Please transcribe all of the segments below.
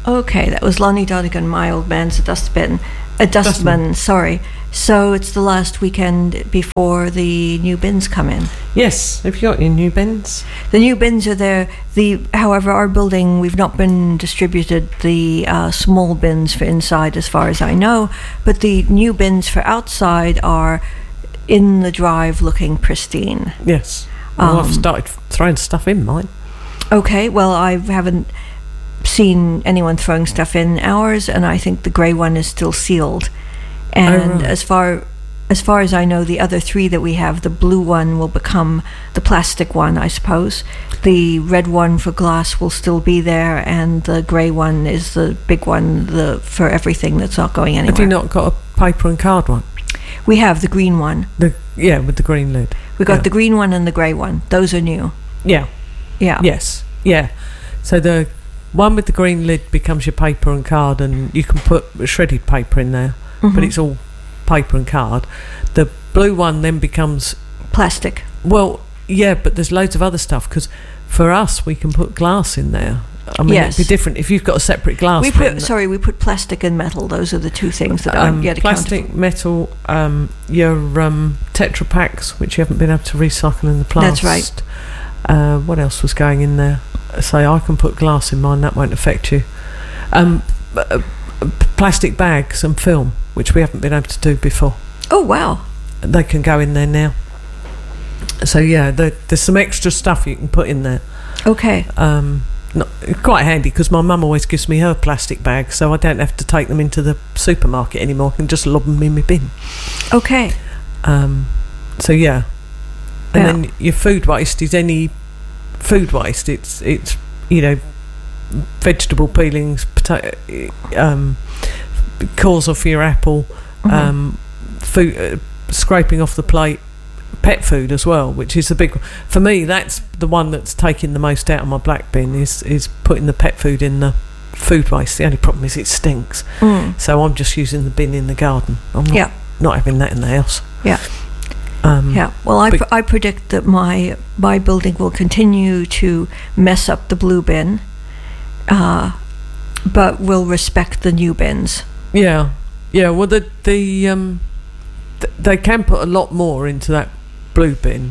Okay, that was Lonnie Donegan, my old man's a dustman, sorry. So it's the last weekend before the new bins come in. Yes, have you got your new bins? The new bins are there. However, our building, we've not been distributed the small bins for inside as far as I know, but the new bins for outside are in the drive looking pristine. Yes. Well, I've started throwing stuff in mine. Okay, well, I haven't seen anyone throwing stuff in ours, and I think the grey one is still sealed. And as far as I know, the other three that we have, the blue one will become the plastic one, I suppose. The red one for glass will still be there, and the grey one is the big one for everything that's not going anywhere. Have you not got a paper and card one? We have the green one. With the green lid. We got the green one and the grey one. Those are new. Yeah. Yeah. Yes. Yeah. So the one with the green lid becomes your paper and card, and you can put shredded paper in there. Mm-hmm. But it's all paper and card. The blue one then becomes plastic. Well, yeah, but there's loads of other stuff, because for us we can put glass in there. I mean, it'd be different if you've got a separate glass. We put plastic and metal. Those are the two things that aren't yet plastic, accountable. Metal, your Tetra Paks, which you haven't been able to recycle in the past. That's right. What else was going in there? Say I can put glass in mine, that won't affect you. Plastic bags and film, which we haven't been able to do before. Oh, wow. They can go in there now. So, yeah, there's some extra stuff you can put in there. Okay. Quite handy, because my mum always gives me her plastic bags, so I don't have to take them into the supermarket anymore. I can just lob them in my bin. Okay. So, yeah. And then your food waste is any food waste. It's vegetable peelings, cores off your apple, food, scraping off the plate, pet food as well, which is the big for me. That's the one that's taking the most out of my black bin, is putting the pet food in the food waste. The only problem is it stinks, so I'm just using the bin in the garden. I'm not having that in the house. Well, I predict that my building will continue to mess up the blue bin, but will respect the new bins. Yeah. Well, they can put a lot more into that blue bin.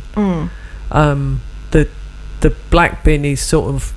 The black bin is sort of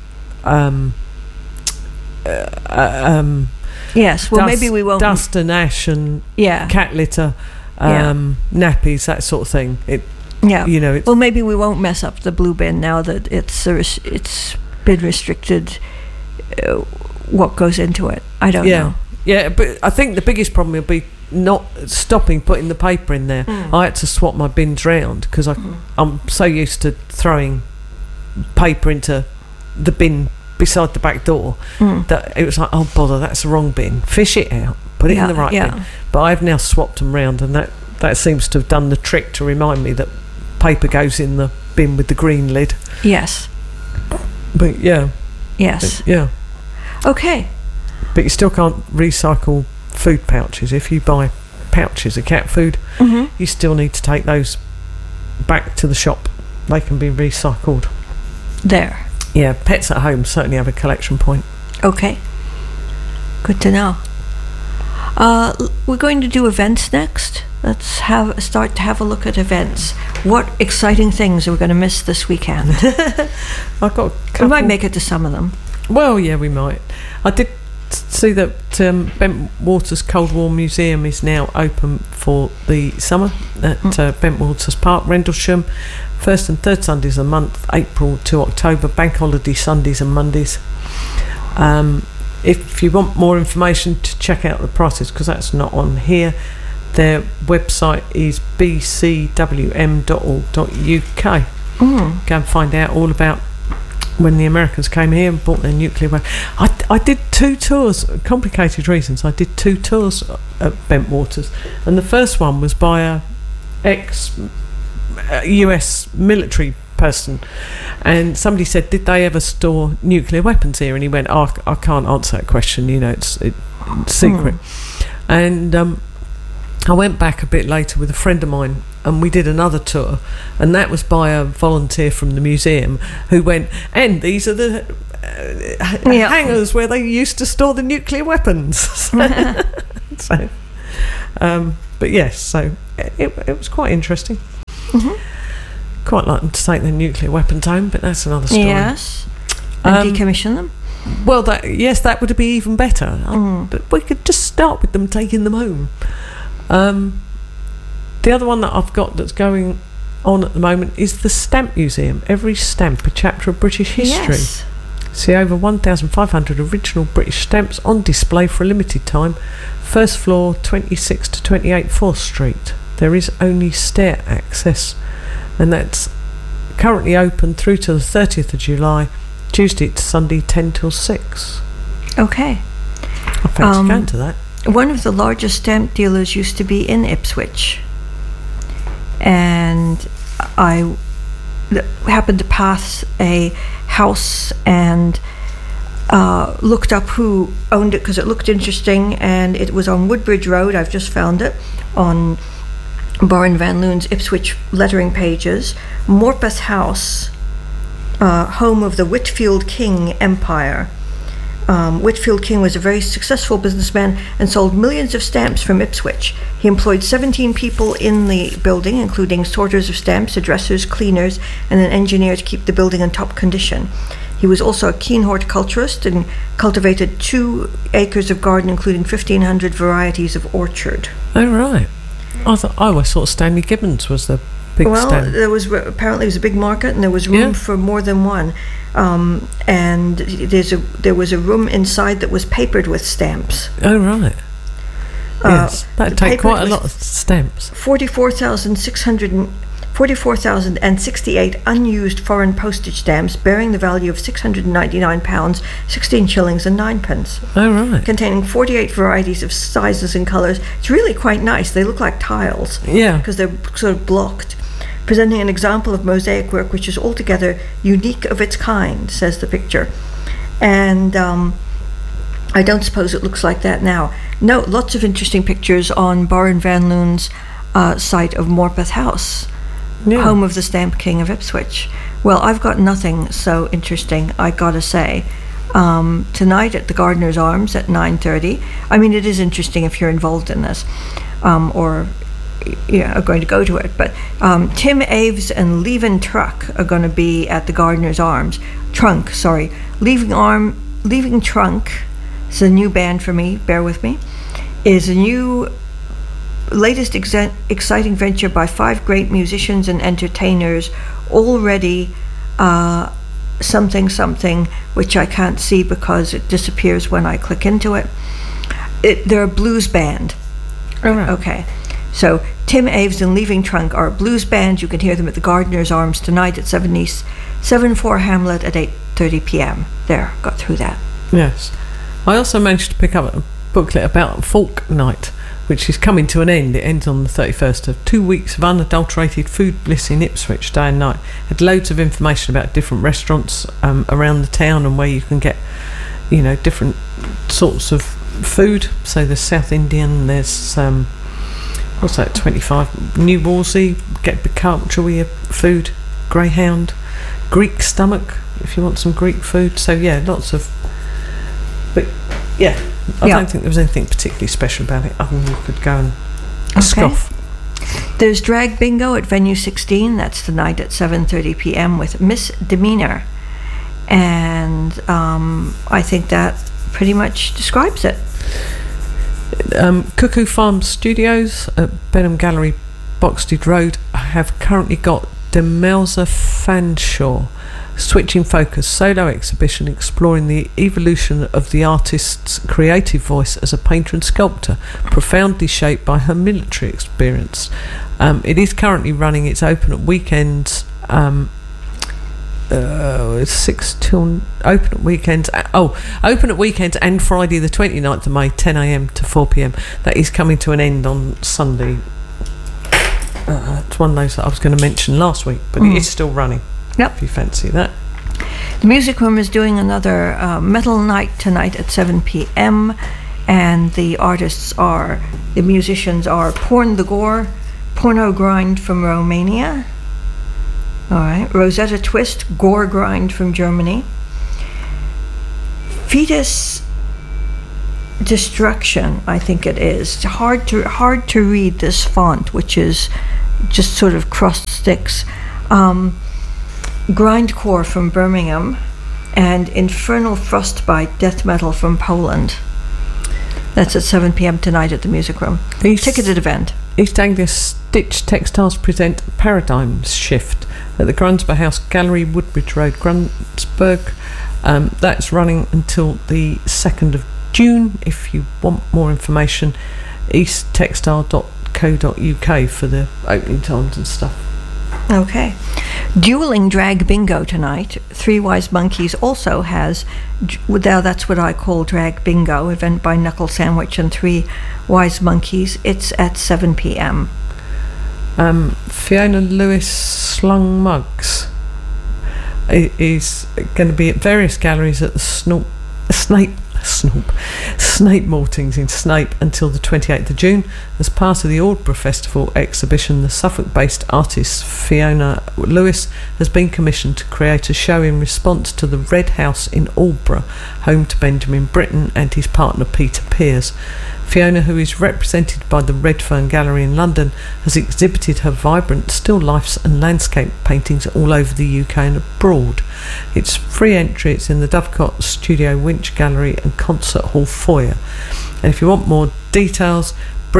yes. Well, maybe we won't dust and ash and cat litter, nappies, that sort of thing. Well, maybe we won't mess up the blue bin now that it's been restricted. What goes into it? I don't know. Yeah, but I think the biggest problem will be not stopping putting the paper in there. I had to swap my bins round, because I'm so used to throwing paper into the bin beside the back door that it was like, oh bother, that's the wrong bin. Fish it out, put it in the right bin. But I've now swapped them round, and that seems to have done the trick to remind me that paper goes in the bin with the green lid. Yes. But Yes. Okay. But you still can't recycle food pouches. If you buy pouches of cat food, you still need to take those back to the shop. They can be recycled there. Yeah, Pets at Home certainly have a collection point. Okay. Good to know. We're going to do events next. Let's start to have a look at events. What exciting things are we going to miss this weekend? I've got a couple. We might make it to some of them. Well, yeah, we might. I did see that Bentwaters Cold War Museum is now open for the summer at Bentwaters Park, Rendlesham. First and third Sundays of the month, April to October, bank holiday Sundays and Mondays. If you want more information, to check out the prices, because that's not on here. Their website is bcwm.org.uk. Go and find out all about when the Americans came here and bought their nuclear weapons. I did 2 tours, complicated reasons. I did 2 tours at Bentwaters, and the first one was by a ex-US military person, and somebody said, did they ever store nuclear weapons here? And he went, I can't answer that question, it's secret. And I went back a bit later with a friend of mine, and we did another tour, and that was by a volunteer from the museum who went, and these are the hangars where they used to store the nuclear weapons. So, but yes, so it was quite interesting. Quite like them to take their nuclear weapons home, but that's another story. Yes, and decommission them. Well, that would be even better. But we could just start with them taking them home. The other one that I've got that's going on at the moment is the Stamp Museum. Every stamp a chapter of British history. Yes. See over 1,500 original British stamps on display for a limited time. First floor, 26 to 28 4th Street. There is only stair access, and that's currently open through to the 30th of July, Tuesday to Sunday, 10 till 6. Okay. I fancy going to that. One of the largest stamp dealers used to be in Ipswich, and I happened to pass a house and looked up who owned it because it looked interesting, and it was on Woodbridge Road. I've just found it on Baron Van Loon's Ipswich lettering pages. Morpeth House, home of the Whitfield King Empire. Whitfield King was a very successful businessman and sold millions of stamps from Ipswich. He employed 17 people in the building, including sorters of stamps, addressers, cleaners, and an engineer to keep the building in top condition. He was also a keen horticulturist and cultivated 2 acres of garden, including 1,500 varieties of orchard. Oh, right. I always thought Stanley Gibbons was the big stamp. There was apparently it was a big market, and there was room for more than one. And there was a room inside that was papered with stamps. Oh, right. Yes, that'd take quite a lot of stamps. 44,068 unused foreign postage stamps bearing the value of £699, 16 shillings and 9pence. Oh, right. Containing 48 varieties of sizes and colours. It's really quite nice. They look like tiles. Yeah. Because they're sort of blocked. Presenting an example of mosaic work which is altogether unique of its kind, says the picture. And I don't suppose it looks like that now. No, lots of interesting pictures on Baron Van Loon's site of Morpeth House, home of the Stamp King of Ipswich. Well, I've got nothing so interesting, I gotta say. Tonight at the Gardener's Arms at 9:30. I mean, it is interesting if you're involved in this, or are going to go to it, but Tim Aves and Leaving Trunk are going to be at the Gardener's Arms. Leaving Trunk is a new band for me, bear with me, is a new latest exciting venture by 5 great musicians and entertainers, already something which I can't see because it disappears when I click into it. They're a blues band. Oh, right. Okay. So Tim Aves and Leaving Trunk are a blues band. You can hear them at the Gardener's Arms tonight at 74 Hamlet at 8:30 p.m. There, got through that. Yes. I also managed to pick up a booklet about Folk Night, which is coming to an end. It ends on the 31st of 2 weeks of unadulterated food bliss in Ipswich day and night. Had loads of information about different restaurants around the town and where you can get, different sorts of food. So there's South Indian, there's what's that, 25 New Wolsey, get Carpentry food, Greyhound, Greek Stomach if you want some Greek food. So yeah, lots of, but yeah, I don't think there was anything particularly special about it other than you could go and scoff. There's Drag Bingo at Venue 16. That's tonight at 7:30 p.m. with Miss Demeanor, and I think that pretty much describes it. Cuckoo Farm Studios at Benham Gallery, Boxted Road, have currently got Demelza Fanshawe Switching Focus solo exhibition exploring the evolution of the artist's creative voice as a painter and sculptor, profoundly shaped by her military experience. It is currently running. It's open at weekends. 6 till open at weekends. Open at weekends and Friday the 29th of May, 10 a.m. to 4 p.m. That is coming to an end on Sunday. It's one of those that I was going to mention last week, but it is still running. Yep. If you fancy that. The Music Room is doing another metal night tonight at 7 p.m. and the musicians are Porn the Gore, Porno Grind from Romania. All right, Rosetta Twist, Gore Grind from Germany. Fetus Destruction, I think it is. Hard to read this font, which is just sort of crossed sticks. Grindcore from Birmingham, and Infernal Frostbite death metal from Poland. That's at 7 p.m. tonight at the Music Room. Ticketed event. East Anglia Stitch Textiles present Paradigm Shift at the Grunsberg House Gallery, Woodbridge Road, Grunsberg. That's running until the 2nd of June. If you want more information, easttextile.co.uk for the opening times and stuff. Okay. Dueling Drag Bingo tonight. Three Wise Monkeys also has, now that's what I call Drag Bingo, event by Knuckle Sandwich and Three Wise Monkeys. It's at 7 p.m. Fiona Lewis Slung Mugs is going to be at various galleries at the Snape Maltings in Snape until the 28th of June. As part of the Aldborough Festival exhibition, the Suffolk-based artist Fiona Lewis has been commissioned to create a show in response to the Red House in Aldborough, home to Benjamin Britten and his partner Peter Pears. Fiona, who is represented by the Redfern Gallery in London, has exhibited her vibrant still lifes and landscape paintings all over the UK and abroad. It's free entry. It's in the Dovecot Studio Winch Gallery and Concert Hall foyer. And if you want more details,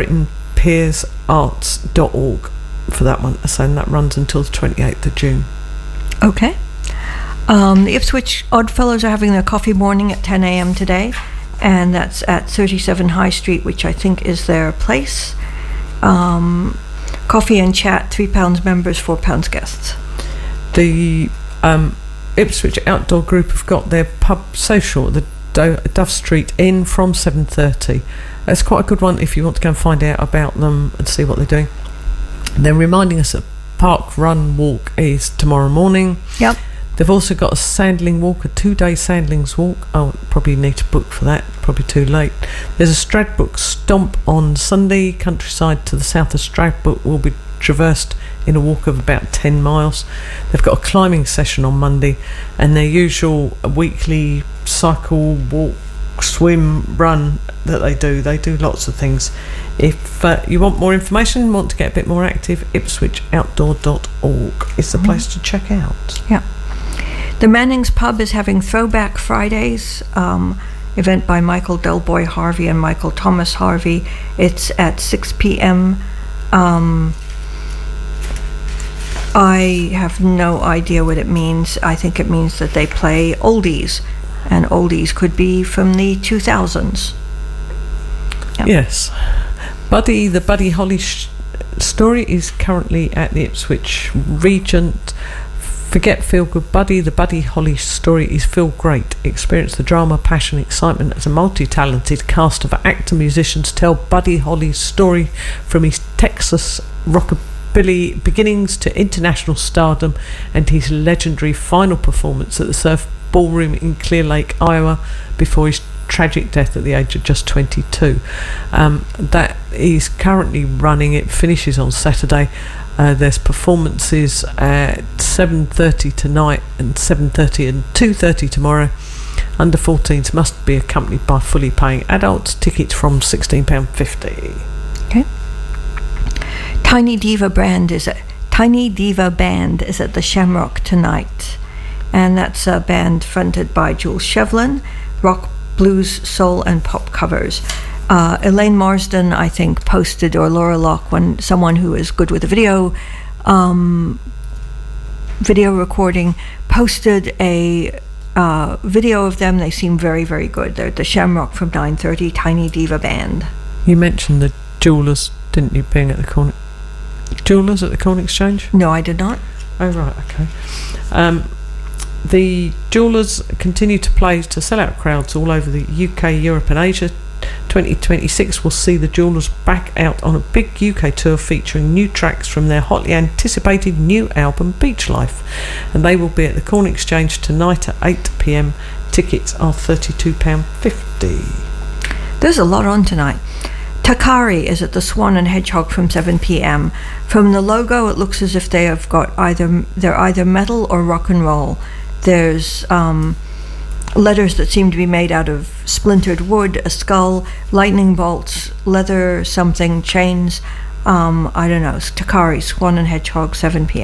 BrittonPearsArts.org for that one. So that runs until the 28th of June. Okay. The Ipswich Oddfellows are having their coffee morning at 10 a.m. today, and that's at 37 High Street, which I think is their place. Coffee and chat, £3 members, £4 guests. The Ipswich Outdoor Group have got their pub social at the Dove Street Inn from 7:30. It's quite a good one if you want to go and find out about them and see what they're doing. They're reminding us that Park Run Walk is tomorrow morning. Yep. They've also got a sandling walk, a 2-day sandlings walk. Oh, probably need to book for that, probably too late. There's a Stradbrook Stomp on Sunday. Countryside to the south of Stradbrook will be traversed in a walk of about 10 miles. They've got a climbing session on Monday, and their usual weekly cycle, walk, swim, run that they do. They do lots of things. If you want more information, want to get a bit more active, ipswichoutdoor.org is the place to check out. Yeah. The Mannings Pub is having Throwback Fridays, event by Michael Delboy Harvey and Michael Thomas Harvey. It's at 6 p.m. I have no idea what it means. I think it means that they play oldies, and oldies could be from the 2000s. Yep. Yes. Buddy, the Buddy Holly story is currently at the Ipswich Regent. Forget Feel Good Buddy. The Buddy Holly story is Feel Great. Experience the drama, passion, excitement as a multi-talented cast of actor musicians tell Buddy Holly's story from his Texas rockabilly beginnings to international stardom and his legendary final performance at the Surf Ballroom in Clear Lake, Iowa, before his tragic death at the age of just 22. That is currently running. It finishes on Saturday. There's performances at 7:30 tonight and 7:30 and 2:30 tomorrow. Under 14s must be accompanied by fully paying adults. Tickets from £16.50. Okay. Tiny Diva Band is at the Shamrock tonight, and that's a band fronted by Jules Shevlin. Rock, blues, soul, and pop covers. Elaine Marsden, I think, posted, or Laura Locke, someone who is good with the video recording, posted a video of them. They seem very, very good. They're at the Shamrock from 9:30, Tiny Diva Band. You mentioned the Jewellers, didn't you, being at the Corn... Jewellers at the Corn Exchange? No, I did not. Oh, right, okay. The Jewellers continue to play to sell-out crowds all over the UK, Europe and Asia. 2026 will see the Jewellers back out on a big UK tour featuring new tracks from their hotly anticipated new album Beach Life, and they will be at the Corn Exchange tonight at 8 p.m. Tickets are £32.50. There's a lot on tonight. Takari is at the Swan and Hedgehog from 7 p.m. From the logo, it looks as if they have got they're either metal or rock and roll. There's letters that seem to be made out of splintered wood, a skull, lightning bolts, leather something, chains. I don't know. Takari, Swan and Hedgehog, 7 p.m.